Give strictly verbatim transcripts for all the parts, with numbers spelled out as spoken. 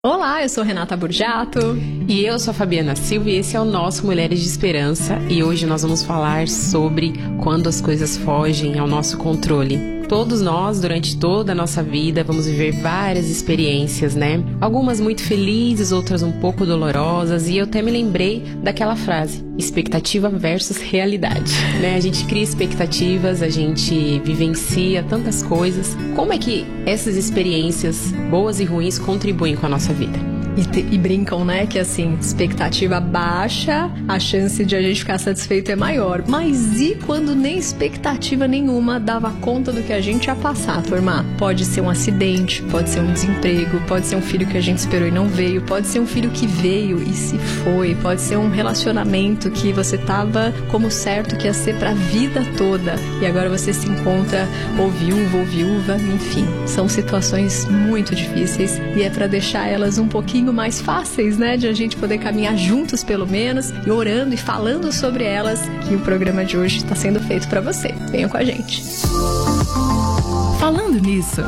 Olá, eu sou Renata Burjato. E eu sou a Fabiana Silva e esse é o nosso Mulheres de Esperança. E hoje nós vamos falar sobre quando as coisas fogem ao nosso controle. Todos nós, durante toda a nossa vida, vamos viver várias experiências, né? Algumas muito felizes, outras um pouco dolorosas. E eu até me lembrei daquela frase, expectativa versus realidade, né? A gente cria expectativas, a gente vivencia tantas coisas. Como é que essas experiências, boas e ruins, contribuem com a nossa vida? E, te, e brincam, né, que assim, expectativa baixa, a chance de a gente ficar satisfeito é maior. Mas e quando nem expectativa nenhuma dava conta do que a gente ia passar, turma? Pode ser um acidente, pode ser um desemprego, pode ser um filho que a gente esperou e não veio, pode ser um filho que veio e se foi, pode ser um relacionamento que você tava como certo que ia ser pra vida toda e agora você se encontra ou viúva ou viúva, enfim. São situações muito difíceis e é pra deixar elas um pouquinho mais fáceis, né, de a gente poder caminhar juntos pelo menos, e orando e falando sobre elas, que o programa de hoje está sendo feito para você. Venha com a gente. Falando nisso,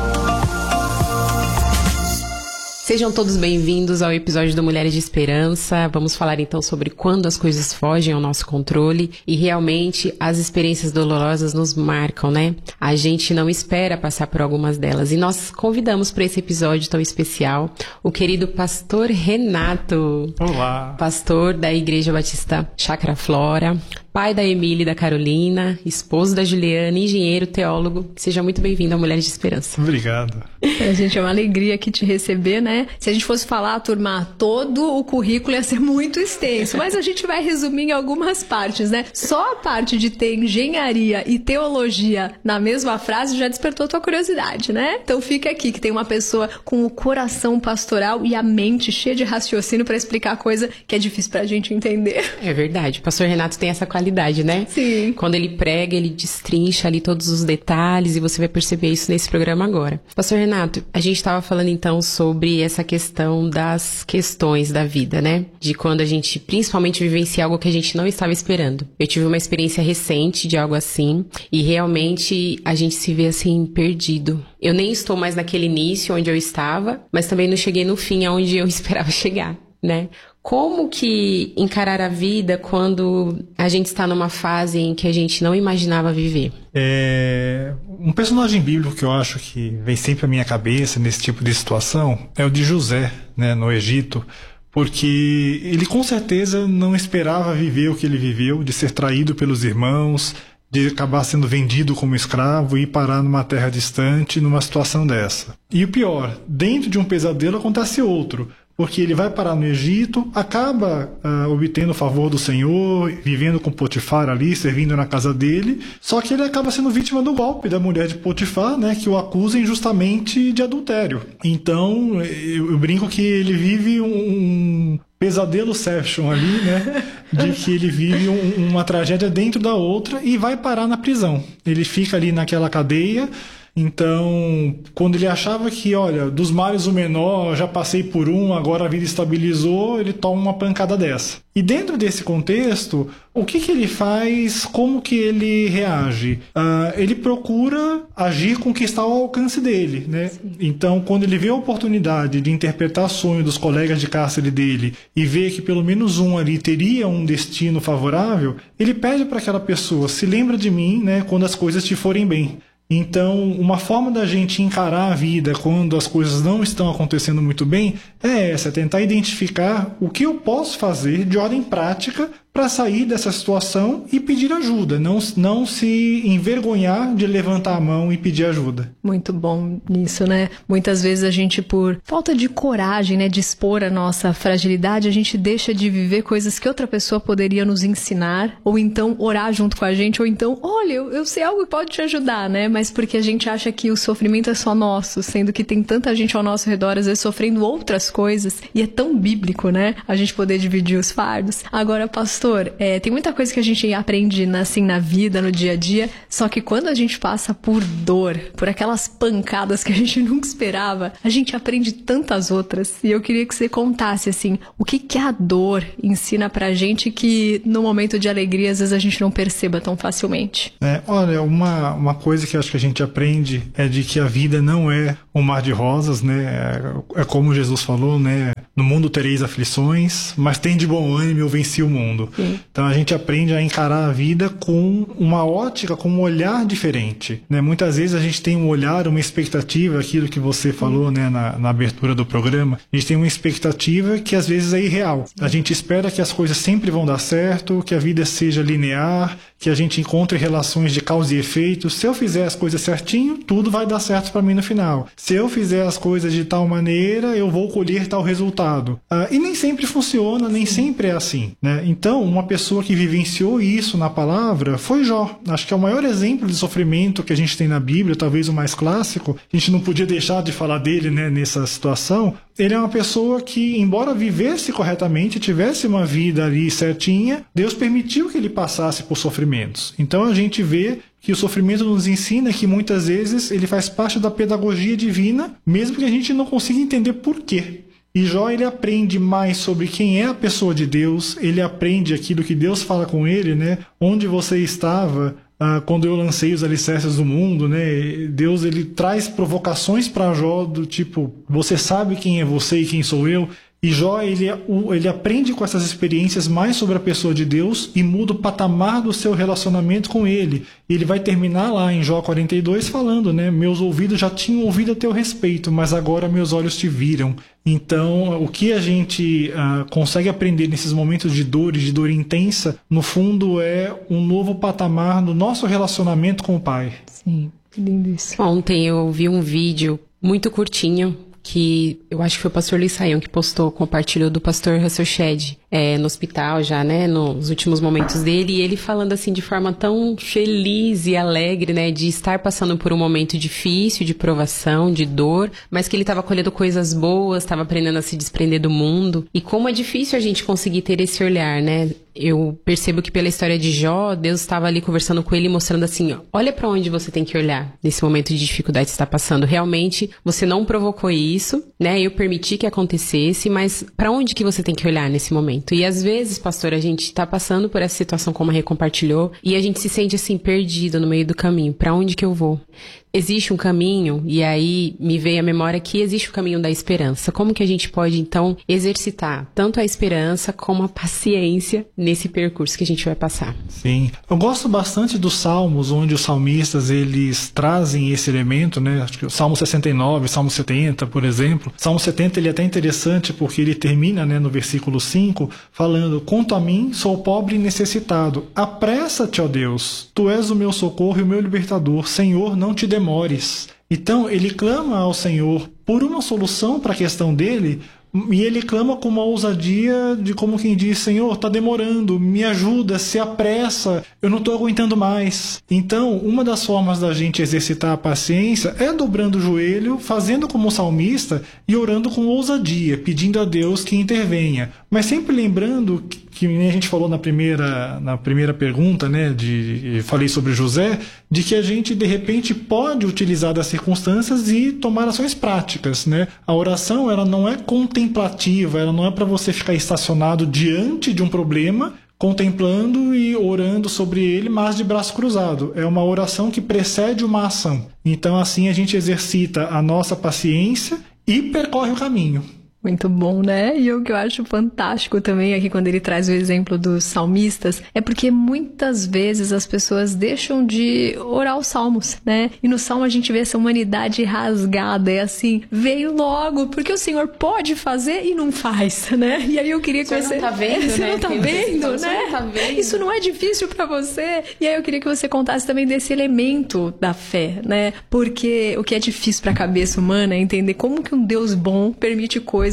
sejam todos bem-vindos ao episódio do Mulheres de Esperança. Vamos falar então sobre quando as coisas fogem ao nosso controle e realmente as experiências dolorosas nos marcam, né? A gente não espera passar por algumas delas e nós convidamos para esse episódio tão especial o querido pastor Renato. Olá! Pastor da Igreja Batista Chácara Flora, pai da Emília e da Carolina, esposo da Juliana, engenheiro, teólogo. Seja muito bem-vindo ao Mulheres de Esperança. Obrigado. A gente é uma alegria aqui te receber, né? Se a gente fosse falar, turma, todo o currículo ia ser muito extenso, mas a gente vai resumir em algumas partes, né? Só a parte de ter engenharia e teologia na mesma frase já despertou tua curiosidade, né? Então fica aqui que tem uma pessoa com o coração pastoral e a mente cheia de raciocínio para explicar coisa que é difícil pra gente entender. É verdade. O pastor Renato tem essa qualidade, né? Sim. Quando ele prega, ele destrincha ali todos os detalhes e você vai perceber isso nesse programa agora. Pastor Renato, a gente estava falando então sobre essa questão das questões da vida, né? De quando a gente principalmente vivencia algo que a gente não estava esperando. Eu tive uma experiência recente de algo assim e realmente a gente se vê assim perdido. Eu nem estou mais naquele início onde eu estava, mas também não cheguei no fim aonde eu esperava chegar, né? Como que encarar a vida quando a gente está numa fase em que a gente não imaginava viver? É, um personagem bíblico que eu acho que vem sempre à minha cabeça nesse tipo de situação é o de José, né, no Egito, porque ele com certeza não esperava viver o que ele viveu, de ser traído pelos irmãos, de acabar sendo vendido como escravo e parar numa terra distante numa situação dessa. E o pior, dentro de um pesadelo acontece outro, porque ele vai parar no Egito, acaba uh, obtendo o favor do Senhor, vivendo com Potifar ali, servindo na casa dele, só que ele acaba sendo vítima do golpe da mulher de Potifar, né, que o acusa injustamente de adultério. Então, eu, eu brinco que ele vive um, um pesadelo-ception ali, né, de que ele vive um, uma tragédia dentro da outra e vai parar na prisão. Ele fica ali naquela cadeia. Então, quando ele achava que, olha, dos males o menor, já passei por um, agora a vida estabilizou, ele toma uma pancada dessa. E dentro desse contexto, o que que ele faz, como que ele reage? Uh, ele procura agir com o que está ao alcance dele, né? Então, quando ele vê a oportunidade de interpretar o sonho dos colegas de cárcere dele e vê que pelo menos um ali teria um destino favorável, ele pede para aquela pessoa, se lembra de mim, né, quando as coisas te forem bem. Então, uma forma da gente encarar a vida quando as coisas não estão acontecendo muito bem é essa, é tentar identificar o que eu posso fazer de ordem prática para sair dessa situação e pedir ajuda, não, não se envergonhar de levantar a mão e pedir ajuda. Muito bom nisso, né? Muitas vezes a gente, por falta de coragem, né, de expor a nossa fragilidade, a gente deixa de viver coisas que outra pessoa poderia nos ensinar, ou então orar junto com a gente, ou então, olha, eu, eu sei algo que pode te ajudar, né? Mas porque a gente acha que o sofrimento é só nosso, sendo que tem tanta gente ao nosso redor, às vezes sofrendo outras coisas, e é tão bíblico, né? A gente poder dividir os fardos. Agora, pastor, pastor, é, tem muita coisa que a gente aprende assim na vida, no dia a dia, só que quando a gente passa por dor, por aquelas pancadas que a gente nunca esperava, a gente aprende tantas outras. E eu queria que você contasse, assim, o que que a dor ensina pra gente que no momento de alegria, às vezes a gente não perceba tão facilmente. É, olha, uma, uma coisa que eu acho que a gente aprende é de que a vida não é um mar de rosas, né? É, é como Jesus falou, né? No mundo tereis aflições, mas tem de bom ânimo, eu venci o mundo. Sim. Então a gente aprende a encarar a vida com uma ótica, com um olhar diferente, né? Muitas vezes a gente tem um olhar, uma expectativa, aquilo que você falou, né, na, na abertura do programa, a gente tem uma expectativa que às vezes é irreal. A gente espera que as coisas sempre vão dar certo, que a vida seja linear, que a gente encontre relações de causa e efeito. Se eu fizer as coisas certinho, tudo vai dar certo para mim no final. Se eu fizer as coisas de tal maneira, eu vou colher tal resultado. Ah, e nem sempre funciona, nem sempre é assim, né? Então, uma pessoa que vivenciou isso na palavra foi Jó. Acho que é o maior exemplo de sofrimento que a gente tem na Bíblia, talvez o mais clássico. A gente não podia deixar de falar dele, né, nessa situação. Ele é uma pessoa que, embora vivesse corretamente, tivesse uma vida ali certinha, Deus permitiu que ele passasse por sofrimentos. Então a gente vê que o sofrimento nos ensina que muitas vezes ele faz parte da pedagogia divina, mesmo que a gente não consiga entender por quê. E Jó, ele aprende mais sobre quem é a pessoa de Deus, ele aprende aquilo que Deus fala com ele, né? Onde você estava ah, quando eu lancei os alicerces do mundo, né? Deus, ele traz provocações para Jó do tipo, você sabe quem é você e quem sou eu? E Jó, ele, ele aprende com essas experiências mais sobre a pessoa de Deus e muda o patamar do seu relacionamento com ele. Ele vai terminar lá em Jó quarenta e dois falando, né? Meus ouvidos já tinham ouvido a teu respeito, mas agora meus olhos te viram. Então, o que a gente uh, consegue aprender nesses momentos de dor e de dor intensa, no fundo é um novo patamar no nosso relacionamento com o Pai. Sim, que lindo isso. Ontem eu vi um vídeo muito curtinho, que eu acho que foi o pastor Luiz Saião que postou, compartilhou do pastor Russell Shedd, é, no hospital já, né, nos últimos momentos dele, e ele falando assim de forma tão feliz e alegre, né, de estar passando por um momento difícil, de provação, de dor, mas que ele estava colhendo coisas boas, estava aprendendo a se desprender do mundo, e como é difícil a gente conseguir ter esse olhar, né. Eu percebo que pela história de Jó, Deus estava ali conversando com ele, mostrando assim, ó, olha para onde você tem que olhar nesse momento de dificuldade que está passando. Realmente, você não provocou isso, né? Eu permiti que acontecesse, mas para onde que você tem que olhar nesse momento? E às vezes, pastor, a gente está passando por essa situação como a Rê compartilhou, e a gente se sente assim, perdido no meio do caminho. Para onde que eu vou? Existe um caminho, e aí me veio a memória que existe o caminho da esperança. Como que a gente pode, então, exercitar tanto a esperança como a paciência nesse percurso que a gente vai passar? Sim. Eu gosto bastante dos Salmos, onde os salmistas, eles trazem esse elemento, né? Acho que o Salmo sessenta e nove, Salmo setenta, por exemplo. Salmo setenta, ele é até interessante porque ele termina, né, no versículo cinco, falando, quanto a mim, sou pobre e necessitado. Apressa-te, ó Deus. Tu és o meu socorro e o meu libertador. Senhor, não te demores. Então, ele clama ao Senhor por uma solução para a questão dele, e ele clama com uma ousadia de como quem diz, Senhor, está demorando, me ajuda, se apressa, eu não estou aguentando mais. Então, uma das formas da gente exercitar a paciência é dobrando o joelho, fazendo como o salmista e orando com ousadia, pedindo a Deus que intervenha. Mas sempre lembrando que, que a gente falou na primeira, na primeira pergunta, né, de, falei sobre José, de que a gente, de repente, pode utilizar das circunstâncias e tomar ações práticas, né? A oração, ela não é contemplativa, ela não é para você ficar estacionado diante de um problema, contemplando e orando sobre ele, mas de braço cruzado. É uma oração que precede uma ação. Então, assim, a gente exercita a nossa paciência e percorre o caminho. Muito bom, né? E o que eu acho fantástico também aqui quando ele traz o exemplo dos salmistas é porque muitas vezes as pessoas deixam de orar os salmos, né? E no salmo a gente vê essa humanidade rasgada, é assim, veio logo, porque o Senhor pode fazer e não faz, né? E aí eu queria que você... Não tá vendo, você né? não tá Tem vendo, você né? Não tá vendo. Isso não é difícil pra você. E aí eu queria que você contasse também desse elemento da fé, né? Porque o que é difícil pra cabeça humana é entender como que um Deus bom permite coisas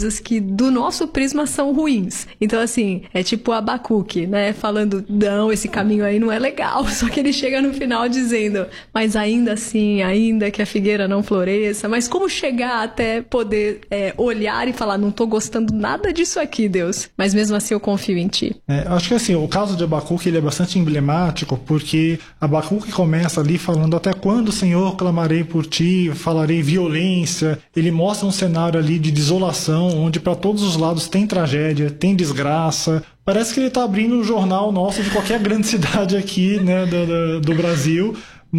coisas que do nosso prisma são ruins. Então, assim, é tipo Abacuque, né? Falando, não, esse caminho aí não é legal. Só que ele chega no final dizendo, mas ainda assim, ainda que a figueira não floresça, mas como chegar até poder é, olhar e falar, não tô gostando nada disso aqui, Deus, mas mesmo assim eu confio em ti. É, acho que assim, o caso de Abacuque ele é bastante emblemático, porque Abacuque começa ali falando, até quando, Senhor, clamarei por ti, falarei violência. Ele mostra um cenário ali de desolação, onde para todos os lados tem tragédia, tem desgraça. Parece que ele está abrindo um jornal nosso de qualquer grande cidade aqui, né, do, do, do Brasil.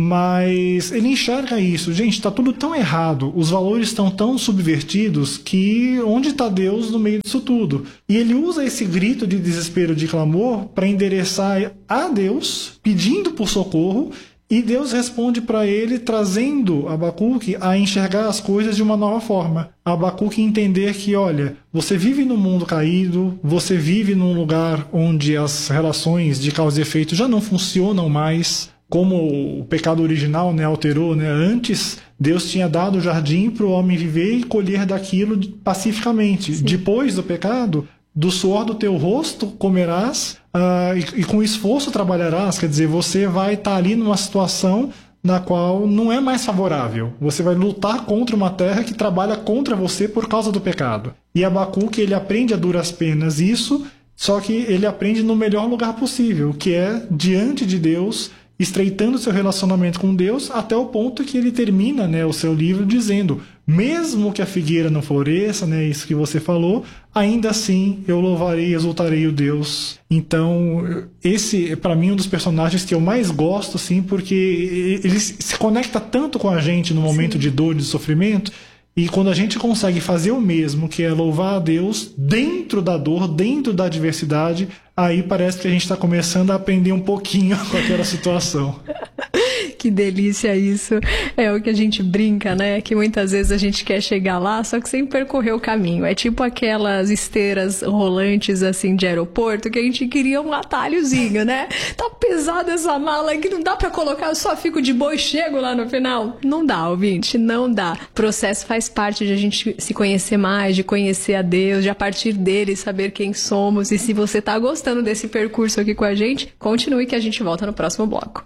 Mas ele enxerga isso. Gente, está tudo tão errado, os valores estão tão subvertidos que onde está Deus no meio disso tudo? E ele usa esse grito de desespero, de clamor, para endereçar a Deus, pedindo por socorro, e Deus responde para ele, trazendo Abacuque a enxergar as coisas de uma nova forma. Abacuque entender que, olha, você vive num mundo caído, você vive num lugar onde as relações de causa e efeito já não funcionam mais, como o pecado original, né, alterou, né? Antes, Deus tinha dado o jardim para o homem viver e colher daquilo pacificamente. Sim. Depois do pecado, do suor do teu rosto comerás uh, e, e com esforço trabalharás. Quer dizer, você vai estar ali numa situação na qual não é mais favorável. Você vai lutar contra uma terra que trabalha contra você por causa do pecado. E Abacuque, ele aprende a duras penas isso, só que ele aprende no melhor lugar possível, que é diante de Deus, estreitando seu relacionamento com Deus, até o ponto que ele termina, né, o seu livro dizendo, mesmo que a figueira não floresça, né, isso que você falou, ainda assim eu louvarei e exultarei o Deus. Então, esse é para mim um dos personagens que eu mais gosto, assim, porque ele se conecta tanto com a gente no momento Sim. de dor e de sofrimento. E quando a gente consegue fazer o mesmo, que é louvar a Deus dentro da dor, dentro da adversidade, aí parece que a gente está começando a aprender um pouquinho com aquela situação. Que delícia isso. É o que a gente brinca, né? Que muitas vezes a gente quer chegar lá, só que sem percorrer o caminho. É tipo aquelas esteiras rolantes, assim, de aeroporto, que a gente queria um atalhozinho, né? Tá pesada essa mala aqui, não dá pra colocar, eu só fico de boa e chego lá no final. Não dá, ouvinte, não dá. O processo faz parte de a gente se conhecer mais, de conhecer a Deus, de a partir dele saber quem somos. E se você tá gostando desse percurso aqui com a gente, continue que a gente volta no próximo bloco.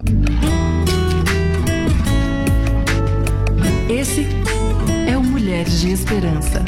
Esse é o Mulheres de Esperança.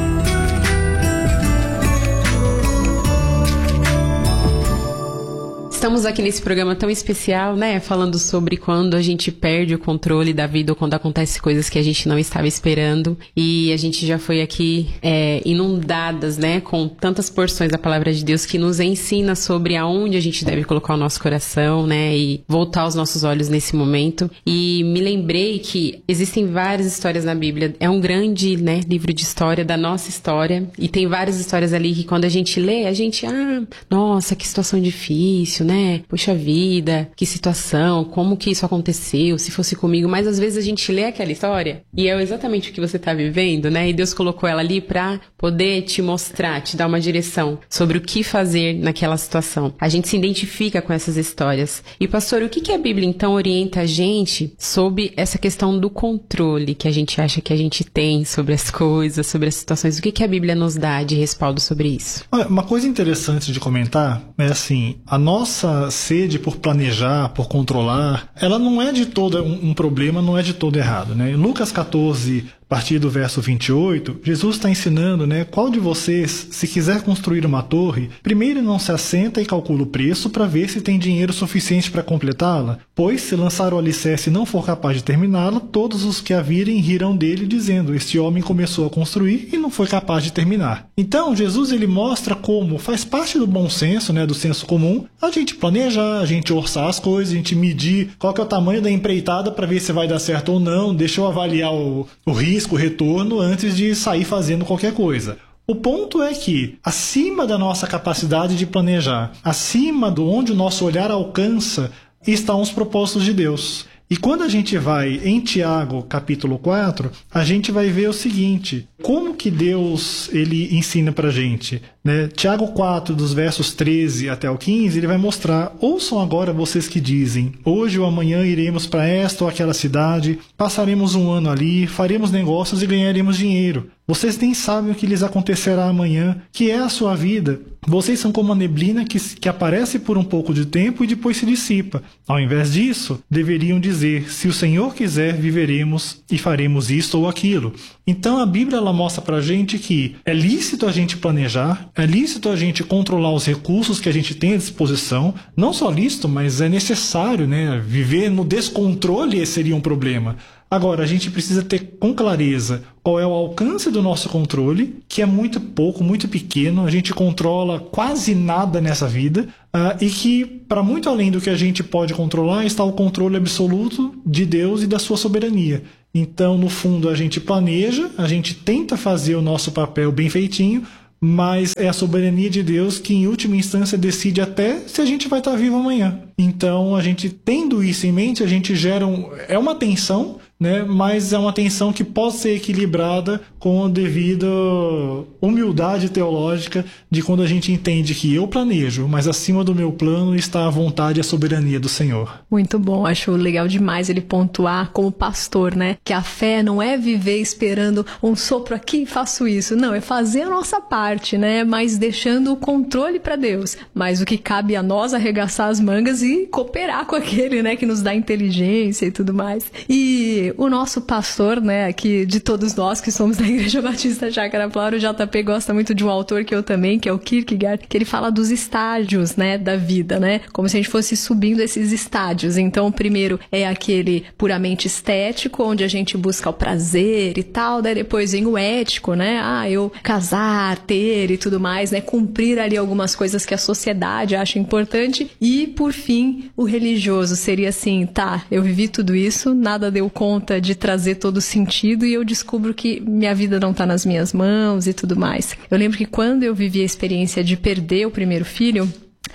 Estamos aqui nesse programa tão especial, né? Falando sobre quando a gente perde o controle da vida ou quando acontece coisas que a gente não estava esperando. E a gente já foi aqui é, inundadas, né? Com tantas porções da palavra de Deus que nos ensina sobre aonde a gente deve colocar o nosso coração, né? E voltar os nossos olhos nesse momento. E me lembrei que existem várias histórias na Bíblia. É um grande, né, livro de história da nossa história. E tem várias histórias ali que quando a gente lê, a gente... Ah, nossa, que situação difícil, né? Puxa vida, que situação, como que isso aconteceu, se fosse comigo. Mas às vezes a gente lê aquela história e é exatamente o que você tá vivendo, né? E Deus colocou ela ali pra poder te mostrar, te dar uma direção sobre o que fazer naquela situação. A gente se identifica com essas histórias. E pastor, o que que a Bíblia então orienta a gente sobre essa questão do controle que a gente acha que a gente tem sobre as coisas, sobre as situações? O que que a Bíblia nos dá de respaldo sobre isso? Olha, uma coisa interessante de comentar é assim, a nossa sede por planejar, por controlar, ela não é de todo um, um problema, não é de todo errado, né? Em Lucas catorze, a partir do verso vinte e oito, Jesus está ensinando, né? Qual de vocês, se quiser construir uma torre, primeiro não se assenta e calcula o preço para ver se tem dinheiro suficiente para completá-la? Pois, se lançar o alicerce e não for capaz de terminá-la, todos os que a virem rirão dele, dizendo, este homem começou a construir e não foi capaz de terminar. Então, Jesus ele mostra como faz parte do bom senso, né? Do senso comum, a gente planejar, a gente orçar as coisas, a gente medir qual que é o tamanho da empreitada para ver se vai dar certo ou não, deixa eu avaliar o, o risco, o retorno antes de sair fazendo qualquer coisa. O ponto é que, acima da nossa capacidade de planejar, acima de onde o nosso olhar alcança, estão os propósitos de Deus. E quando a gente vai em Tiago, capítulo quatro, a gente vai ver o seguinte, como que Deus ele ensina pra gente, né? Tiago quatro, dos versos treze até o quinze, ele vai mostrar, ouçam agora vocês que dizem, hoje ou amanhã iremos para esta ou aquela cidade, passaremos um ano ali, faremos negócios e ganharemos dinheiro. Vocês nem sabem o que lhes acontecerá amanhã, que é a sua vida. Vocês são como a neblina que, que aparece por um pouco de tempo e depois se dissipa. Ao invés disso, deveriam dizer, se o Senhor quiser, viveremos e faremos isto ou aquilo. Então a Bíblia ela mostra pra gente que é lícito a gente planejar, é lícito a gente controlar os recursos que a gente tem à disposição. Não só lícito, mas é necessário, né? Viver no descontrole seria um problema. Agora, a gente precisa ter com clareza qual é o alcance do nosso controle, que é muito pouco, muito pequeno. A gente controla quase nada nessa vida uh, e que, para muito além do que a gente pode controlar, está o controle absoluto de Deus e da sua soberania. Então, no fundo, a gente planeja, a gente tenta fazer o nosso papel bem feitinho, mas é a soberania de Deus que, em última instância, decide até se a gente vai estar vivo amanhã. Então, a gente tendo isso em mente, a gente gera um... É uma tensão, né? Mas é uma tensão que pode ser equilibrada com a devida humildade teológica de quando a gente entende que eu planejo, mas acima do meu plano está a vontade e a soberania do Senhor. Muito bom, acho legal demais ele pontuar como pastor, né? Que a fé não é viver esperando um sopro aqui, faço isso. Não, é fazer a nossa parte, né? Mas deixando o controle para Deus. Mas o que cabe a nós arregaçar as mangas e cooperar com aquele, né? Que nos dá inteligência e tudo mais. E o nosso pastor, né, aqui de todos nós que somos da Igreja Batista Chácara Flora, o J P gosta muito de um autor que eu também, que é o Kierkegaard, que ele fala dos estágios, né, da vida, né, como se a gente fosse subindo esses estádios. Então, o primeiro é aquele puramente estético, onde a gente busca o prazer e tal, daí depois vem o ético, né, ah, eu casar, ter e tudo mais, né, cumprir ali algumas coisas que a sociedade acha importante, e, por fim, o religioso seria assim, tá, eu vivi tudo isso, nada deu conta de trazer todo o sentido e eu descubro que minha vida não tá nas minhas mãos e tudo mais. Eu lembro que quando eu vivi a experiência de perder o primeiro filho,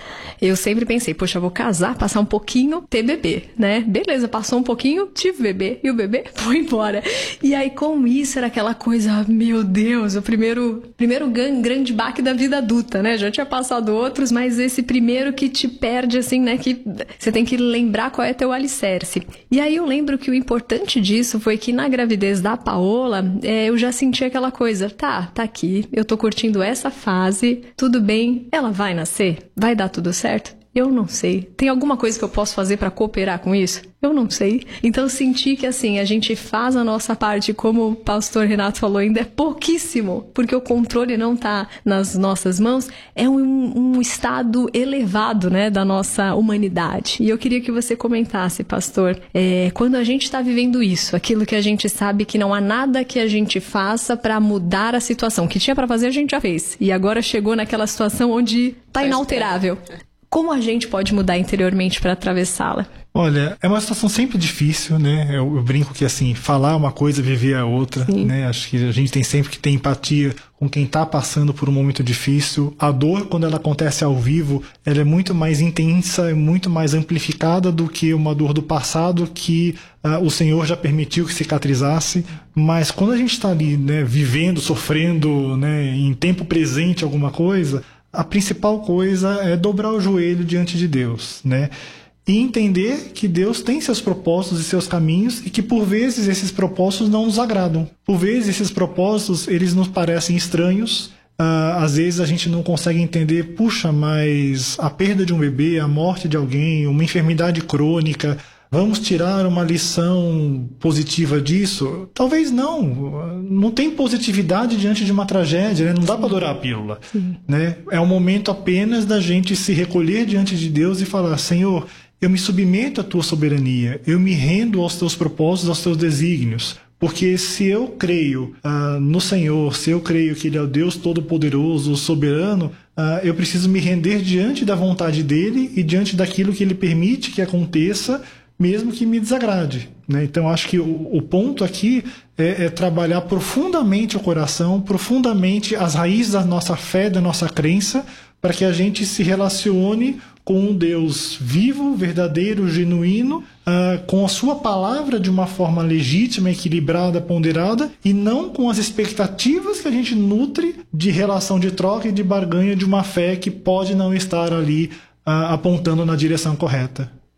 eu sempre pensei, poxa, eu vou casar, passar um pouquinho, ter bebê, né? Beleza, passou um pouquinho, tive bebê, e o bebê foi embora. E aí, com isso, era aquela coisa, meu Deus, o primeiro, primeiro grande baque da vida adulta, né? Já tinha passado outros, mas esse primeiro que te perde, assim, né? Que você tem que lembrar qual é teu alicerce. E aí, eu lembro que o importante disso foi que na gravidez da Paola, é, eu já senti aquela coisa, tá, tá aqui, eu tô curtindo essa fase, tudo bem, ela vai nascer? Vai dar tudo certo? Eu não sei. Tem alguma coisa que eu posso fazer para cooperar com isso? Eu não sei. Então, senti que, assim, a gente faz a nossa parte, como o pastor Renato falou, ainda é pouquíssimo, porque o controle não tá nas nossas mãos. É um, um estado elevado, né, da nossa humanidade. E eu queria que você comentasse, pastor, é, quando a gente está vivendo isso, aquilo que a gente sabe que não há nada que a gente faça para mudar a situação. O que tinha para fazer, a gente já fez. E agora chegou naquela situação onde tá inalterável. Como a gente pode mudar interiormente para atravessá-la? Olha, é uma situação sempre difícil, né? Eu, eu brinco que, assim, falar uma coisa, viver a outra, Sim. né? Acho que a gente tem sempre que ter empatia com quem está passando por um momento difícil. A dor, quando ela acontece ao vivo, ela é muito mais intensa, muito mais amplificada do que uma dor do passado que uh, o Senhor já permitiu que cicatrizasse. Mas quando a gente está ali, né, vivendo, sofrendo, né, em tempo presente alguma coisa, a principal coisa é dobrar o joelho diante de Deus, né? E entender que Deus tem seus propósitos e seus caminhos e que, por vezes, esses propósitos não nos agradam. Por vezes, esses propósitos, eles nos parecem estranhos. Uh, às vezes, a gente não consegue entender, puxa, mas a perda de um bebê, a morte de alguém, uma enfermidade crônica, vamos tirar uma lição positiva disso? Talvez não. Não tem positividade diante de uma tragédia, né? Não dá para adorar a pílula. Né? É um momento apenas da gente se recolher diante de Deus e falar, Senhor, eu me submeto à tua soberania, eu me rendo aos teus propósitos, aos teus desígnios. Porque se eu creio uh, no Senhor, se eu creio que Ele é o Deus Todo-Poderoso, soberano, uh, eu preciso me render diante da vontade dEle e diante daquilo que Ele permite que aconteça, mesmo que me desagrade. Né? Então, acho que o, o ponto aqui é, é trabalhar profundamente o coração, profundamente as raízes da nossa fé, da nossa crença, para que a gente se relacione com um Deus vivo, verdadeiro, genuíno, uh, com a sua palavra de uma forma legítima, equilibrada, ponderada, e não com as expectativas que a gente nutre de relação de troca e de barganha de uma fé que pode não estar ali uh, apontando na direção correta.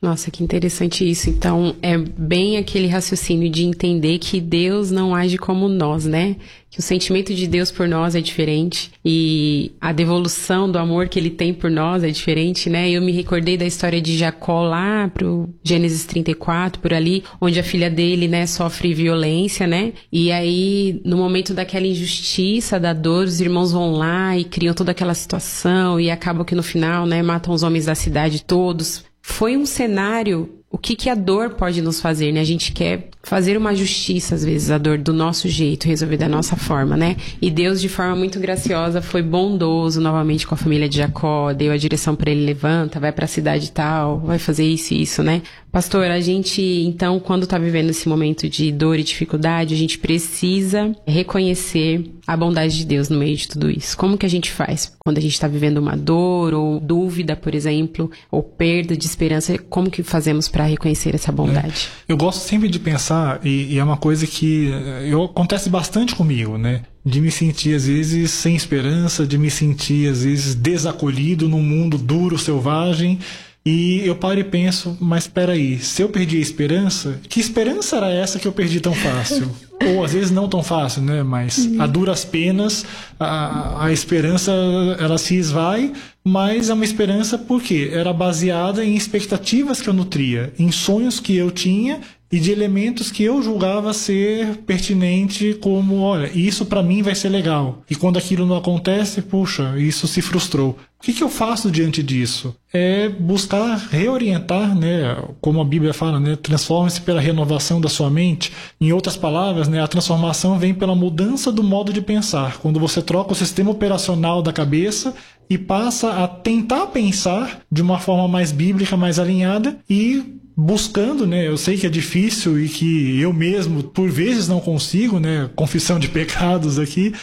Nossa, que interessante isso. Então, é bem aquele raciocínio de entender que Deus não age como nós, né? Que o sentimento de Deus por nós é diferente e a devolução do amor que ele tem por nós é diferente, né? Eu me recordei da história de Jacó lá pro Gênesis trinta e quatro, por ali, onde a filha dele, né, sofre violência, né? E aí, no momento daquela injustiça, da dor, os irmãos vão lá e criam toda aquela situação e acabam que no final, né, matam os homens da cidade todos. Foi um cenário, o que, que a dor pode nos fazer, né? A gente quer fazer uma justiça, às vezes, a dor do nosso jeito, resolver da nossa forma, né? E Deus, de forma muito graciosa, foi bondoso novamente com a família de Jacó, deu a direção para ele, levanta, vai para a cidade tal, vai fazer isso e isso, né? Pastor, a gente, então, quando tá vivendo esse momento de dor e dificuldade, a gente precisa reconhecer a bondade de Deus no meio de tudo isso. Como que a gente faz? Quando a gente tá vivendo uma dor ou dúvida, por exemplo, ou perda de esperança, como que fazemos para reconhecer essa bondade? É, eu gosto sempre de pensar, e, e é uma coisa que eu, acontece bastante comigo, né? De me sentir, às vezes, sem esperança, de me sentir, às vezes, desacolhido num mundo duro, selvagem. E eu paro e penso, mas peraí, se eu perdi a esperança, que esperança era essa que eu perdi tão fácil? Ou às vezes não tão fácil, né? Mas a duras penas, a, a esperança, ela se esvai, mas é uma esperança porque era baseada em expectativas que eu nutria, em sonhos que eu tinha e de elementos que eu julgava ser pertinente, como, olha, isso pra mim vai ser legal. E quando aquilo não acontece, puxa, isso se frustrou. O que, que eu faço diante disso? É buscar reorientar, né, como a Bíblia fala, né, transforme-se pela renovação da sua mente. Em outras palavras, né, a transformação vem pela mudança do modo de pensar. Quando você troca o sistema operacional da cabeça e passa a tentar pensar de uma forma mais bíblica, mais alinhada e buscando, né, eu sei que é difícil e que eu mesmo por vezes não consigo, né, confissão de pecados aqui,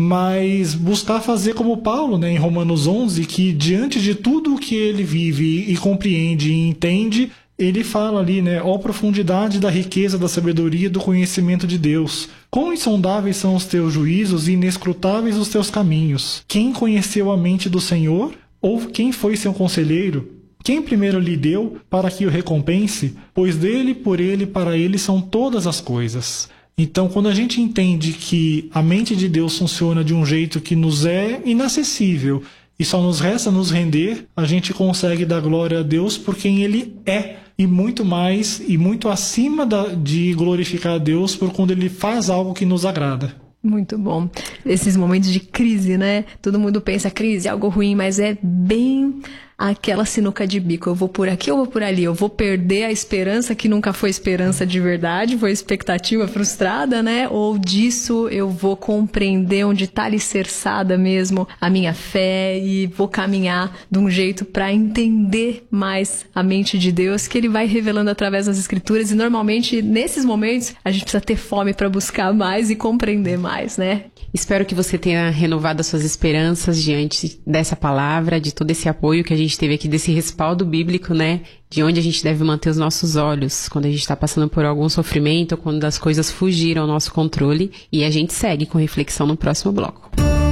mas buscar fazer como Paulo, né, em Romanos onze, que diante de tudo o que ele vive e compreende e entende, ele fala ali, né, ó profundidade da riqueza, da sabedoria, do conhecimento de Deus. Quão insondáveis são os teus juízos e inescrutáveis os teus caminhos. Quem conheceu a mente do Senhor? Ou quem foi seu conselheiro? Quem primeiro lhe deu para que o recompense? Pois dele, por ele, para ele são todas as coisas. Então, quando a gente entende que a mente de Deus funciona de um jeito que nos é inacessível e só nos resta nos render, a gente consegue dar glória a Deus por quem ele é. E muito mais, e muito acima da, de glorificar a Deus por quando ele faz algo que nos agrada. Muito bom. Esses momentos de crise, né? Todo mundo pensa crise é algo ruim, mas é bem aquela sinuca de bico. Eu vou por aqui, eu vou por ali. Eu vou perder a esperança que nunca foi esperança de verdade, foi expectativa frustrada, né? Ou disso eu vou compreender onde está alicerçada mesmo a minha fé e vou caminhar de um jeito para entender mais a mente de Deus, que ele vai revelando através das escrituras. E normalmente nesses momentos a gente precisa ter fome para buscar mais e compreender mais, né? Espero que você tenha renovado as suas esperanças diante dessa palavra, de todo esse apoio que a gente teve aqui, desse respaldo bíblico, né? De onde a gente deve manter os nossos olhos quando a gente está passando por algum sofrimento ou quando as coisas fugiram ao nosso controle. E a gente segue com reflexão no próximo bloco.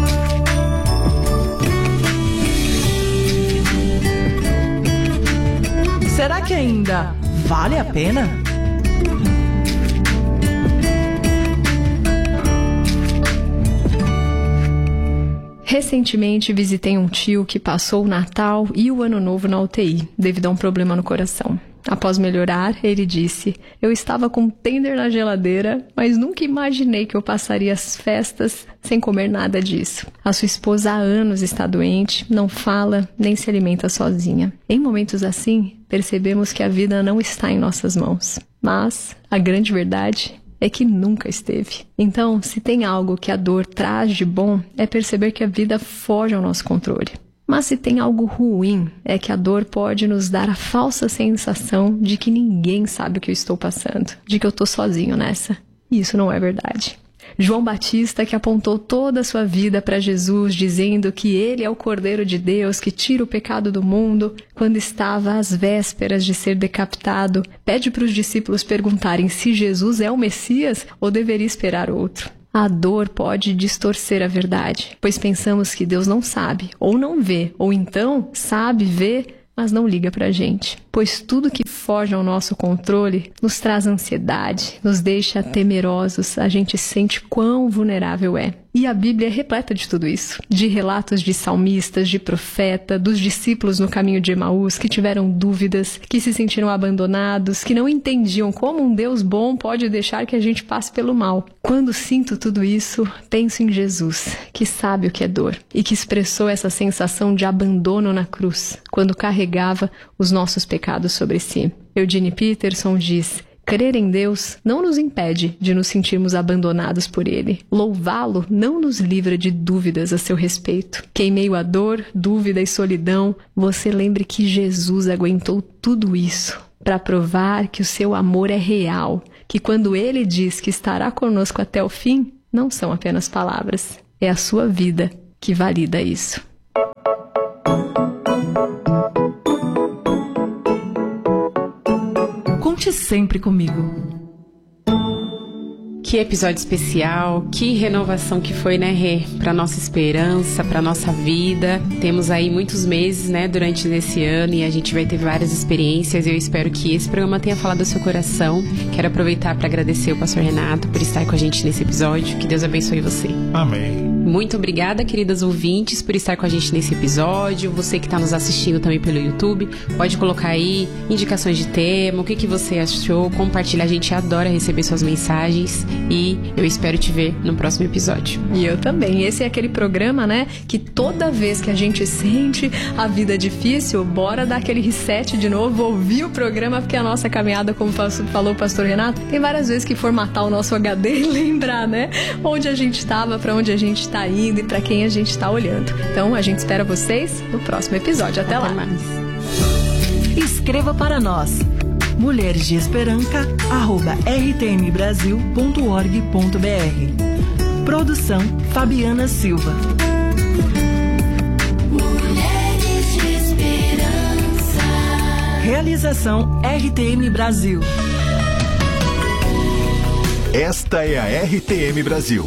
Será que ainda vale a pena? Recentemente visitei um tio que passou o Natal e o Ano Novo na U T I, devido a um problema no coração. Após melhorar, ele disse: eu estava com tender na geladeira, mas nunca imaginei que eu passaria as festas sem comer nada disso. A sua esposa há anos está doente, não fala, nem se alimenta sozinha. Em momentos assim, percebemos que a vida não está em nossas mãos. Mas a grande verdade é que nunca esteve. Então, se tem algo que a dor traz de bom, é perceber que a vida foge ao nosso controle. Mas se tem algo ruim, é que a dor pode nos dar a falsa sensação de que ninguém sabe o que eu estou passando, de que eu estou sozinho nessa. E isso não é verdade. João Batista, que apontou toda a sua vida para Jesus, dizendo que ele é o Cordeiro de Deus que tira o pecado do mundo, quando estava às vésperas de ser decapitado, pede para os discípulos perguntarem se Jesus é o Messias ou deveria esperar outro. A dor pode distorcer a verdade, pois pensamos que Deus não sabe, ou não vê, ou então sabe, vê, mas não liga pra gente, pois tudo que foge ao nosso controle nos traz ansiedade, nos deixa temerosos, a gente sente quão vulnerável é. E a Bíblia é repleta de tudo isso, de relatos de salmistas, de profeta, dos discípulos no caminho de Emaús que tiveram dúvidas, que se sentiram abandonados, que não entendiam como um Deus bom pode deixar que a gente passe pelo mal. Quando sinto tudo isso, penso em Jesus, que sabe o que é dor e que expressou essa sensação de abandono na cruz, quando carregava os nossos pecados sobre si. Eugene Peterson diz: crer em Deus não nos impede de nos sentirmos abandonados por Ele. Louvá-lo não nos livra de dúvidas a seu respeito. Que em meio à dor, dúvida e solidão, você lembre que Jesus aguentou tudo isso para provar que o seu amor é real, que quando Ele diz que estará conosco até o fim, não são apenas palavras, é a sua vida que valida isso. Conte sempre comigo. Que episódio especial, que renovação que foi, né, Rê? Pra nossa esperança, pra nossa vida. Temos aí muitos meses, né, durante esse ano e a gente vai ter várias experiências. Eu espero que esse programa tenha falado ao seu coração. Quero aproveitar para agradecer o pastor Renato por estar com a gente nesse episódio. Que Deus abençoe você. Amém. Muito obrigada, queridas ouvintes, por estar com a gente nesse episódio. Você que está nos assistindo também pelo YouTube, pode colocar aí indicações de tema, o que, que você achou, compartilhar. A gente adora receber suas mensagens e eu espero te ver no próximo episódio. E eu também. Esse é aquele programa, né, que toda vez que a gente sente a vida difícil, bora dar aquele reset de novo, ouvir o programa, porque a nossa caminhada, como falou o pastor Renato, tem várias vezes que formatar o nosso H D e lembrar, né, onde a gente estava, para onde a gente está indo e para quem a gente está olhando. Então, a gente espera vocês no próximo episódio. Até, Até lá. Mais. Escreva para nós. mulheres de esperança arroba r t m brasil ponto org ponto b r. Produção Fabiana Silva. Mulheres de Esperança. Realização R T M Brasil. Esta é a R T M Brasil.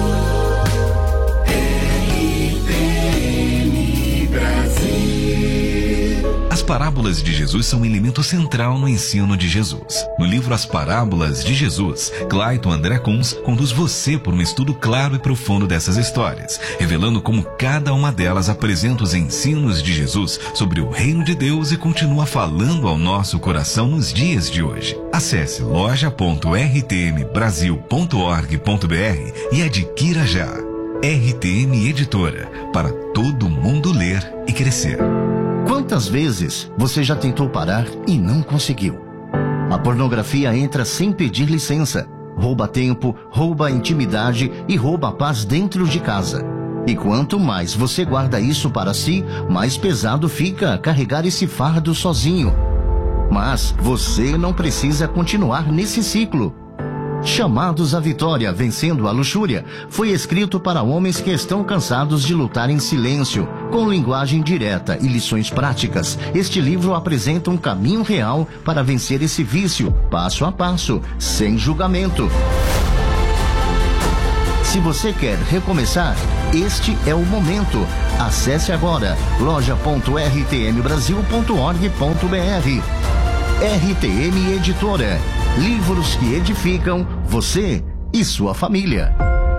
As parábolas de Jesus são um elemento central no ensino de Jesus. No livro As Parábolas de Jesus, Clayton André Kunz conduz você por um estudo claro e profundo dessas histórias, revelando como cada uma delas apresenta os ensinos de Jesus sobre o reino de Deus e continua falando ao nosso coração nos dias de hoje. Acesse loja ponto r t m brasil ponto org ponto b r e adquira já. R T M Editora, para todo mundo ler e crescer. Quantas vezes você já tentou parar e não conseguiu? A pornografia entra sem pedir licença, rouba tempo, rouba intimidade e rouba a paz dentro de casa. E quanto mais você guarda isso para si, mais pesado fica carregar esse fardo sozinho. Mas você não precisa continuar nesse ciclo. Chamados à Vitória, Vencendo a Luxúria, foi escrito para homens que estão cansados de lutar em silêncio. Com linguagem direta e lições práticas, este livro apresenta um caminho real para vencer esse vício, passo a passo, sem julgamento. Se você quer recomeçar, este é o momento. Acesse agora loja ponto r t m brasil ponto org ponto b r. R T M Editora. Livros que edificam você e sua família.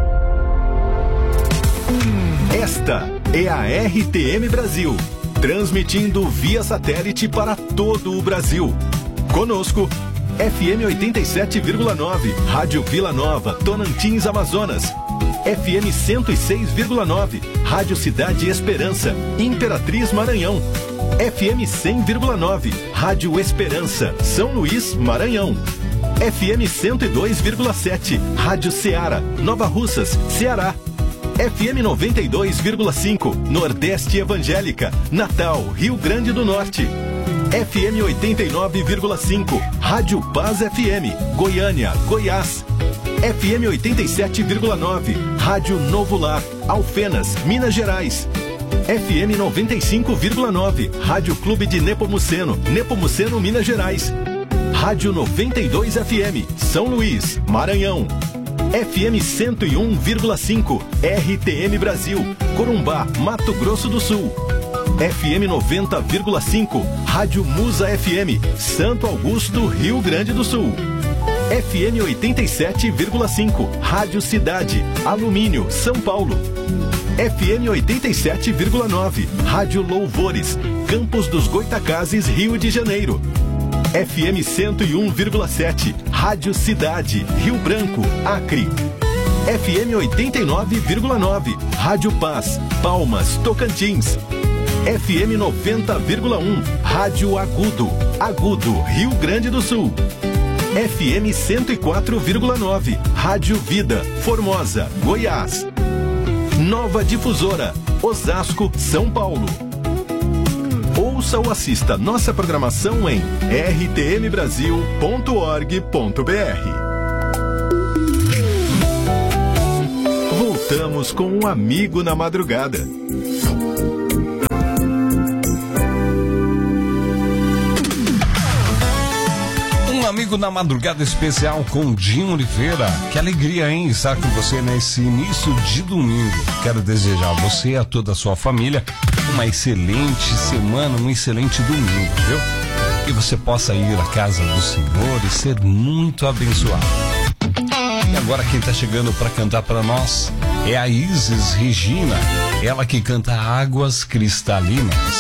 Esta é a R T M Brasil, transmitindo via satélite para todo o Brasil. Conosco, F M oitenta e sete vírgula nove, Rádio Vila Nova, Tonantins, Amazonas. F M cento e seis vírgula nove, Rádio Cidade Esperança, Imperatriz, Maranhão. F M cem vírgula nove, Rádio Esperança, São Luís, Maranhão. F M cento e dois vírgula sete, Rádio Ceará, Nova Russas, Ceará. F M noventa e dois vírgula cinco, Nordeste Evangélica, Natal, Rio Grande do Norte. F M oitenta e nove vírgula cinco, Rádio Paz F M, Goiânia, Goiás. F M oitenta e sete vírgula nove, Rádio Novo Lar, Alfenas, Minas Gerais. F M noventa e cinco vírgula nove, Rádio Clube de Nepomuceno, Nepomuceno, Minas Gerais. Rádio noventa e dois F M, São Luís, Maranhão. F M cento e um vírgula cinco, R T M Brasil, Corumbá, Mato Grosso do Sul. F M noventa vírgula cinco, Rádio Musa F M, Santo Augusto, Rio Grande do Sul. F M oitenta e sete vírgula cinco, Rádio Cidade, Alumínio, São Paulo. F M oitenta e sete vírgula nove, Rádio Louvores, Campos dos Goitacazes, Rio de Janeiro. F M cento e um vírgula sete, Rádio Cidade, Rio Branco, Acre. F M oitenta e nove vírgula nove, Rádio Paz, Palmas, Tocantins. F M noventa vírgula um, Rádio Agudo, Agudo, Rio Grande do Sul. F M cento e quatro vírgula nove, Rádio Vida, Formosa, Goiás. Nova Difusora, Osasco, São Paulo. Ouça ou assista nossa programação em r t m brasil ponto org ponto b r. Voltamos com um amigo na madrugada. Amigo na madrugada especial com Dinho Oliveira. Que alegria, hein? Estar com você nesse início de domingo. Quero desejar a você e a toda a sua família uma excelente semana, um excelente domingo, viu? Que você possa ir à casa do Senhor e ser muito abençoado. E agora quem está chegando para cantar para nós é a Isis Regina, ela que canta Águas Cristalinas.